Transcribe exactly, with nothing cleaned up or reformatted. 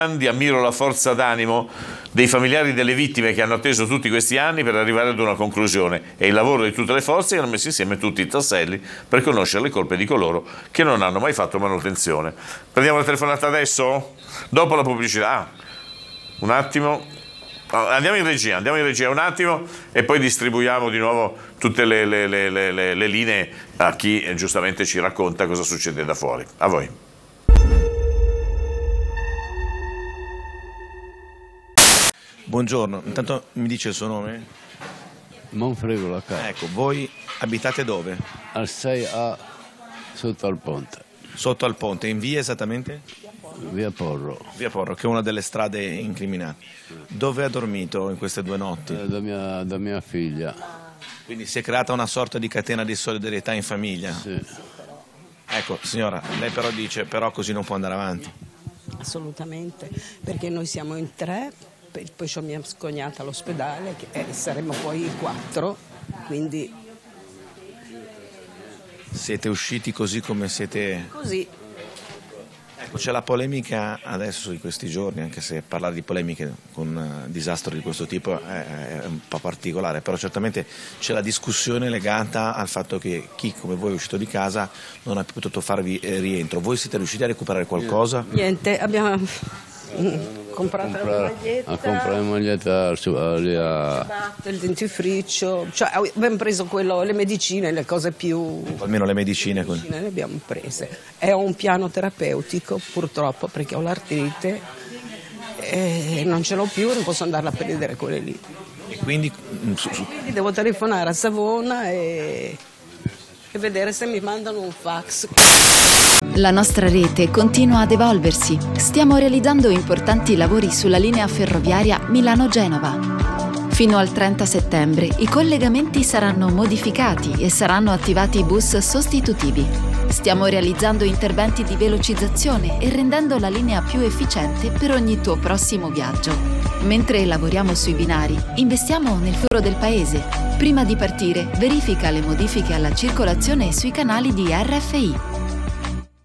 Ammiro la forza d'animo dei familiari delle vittime che hanno atteso tutti questi anni per arrivare ad una conclusione e il lavoro di tutte le forze che hanno messo insieme tutti i tasselli per conoscere le colpe di coloro che non hanno mai fatto manutenzione. Prendiamo la telefonata adesso? Dopo la pubblicità. Ah, un attimo. Andiamo in regia, andiamo in regia un attimo e poi distribuiamo di nuovo tutte le, le, le, le, le linee a chi giustamente ci racconta cosa succede da fuori. A voi. Buongiorno, intanto mi dice il suo nome? Monfrego la casa. Ecco, voi abitate dove? Al sei A sotto al ponte. Sotto al ponte, in via esattamente? Via Porro. Via Porro, che è una delle strade incriminate. Dove ha dormito in queste due notti? Eh, da, mia, da mia figlia. Quindi si è creata una sorta di catena di solidarietà in famiglia? Sì. Ecco, signora, lei però dice, però così non può andare avanti. Assolutamente, perché noi siamo in tre, poi c'ho mia scognata all'ospedale, che eh, saremo poi in quattro, quindi... Siete usciti così come siete... Così. Ecco, c'è la polemica adesso di questi giorni, anche se parlare di polemiche con un disastro di questo tipo è, è un po' particolare, però certamente c'è la discussione legata al fatto che chi come voi è uscito di casa non ha più potuto farvi rientro. Voi siete riusciti a recuperare qualcosa? Niente, abbiamo comprato Comprare, la maglietta, a comprare la maglietta su, lì a... il dentifricio, cioè abbiamo preso quello, le medicine, le cose più... Almeno le medicine. Le medicine le abbiamo prese. E ho un piano terapeutico, purtroppo, perché ho l'artrite e non ce l'ho più, non posso andarla a prendere quelle lì. E quindi... Quindi devo telefonare a Savona e, e vedere se mi mandano un fax. La nostra rete continua ad evolversi. Stiamo realizzando importanti lavori sulla linea ferroviaria Milano-Genova. Fino al trenta settembre i collegamenti saranno modificati e saranno attivati bus sostitutivi. Stiamo realizzando interventi di velocizzazione e rendendo la linea più efficiente per ogni tuo prossimo viaggio. Mentre lavoriamo sui binari, investiamo nel futuro del paese. Prima di partire, verifica le modifiche alla circolazione sui canali di R F I.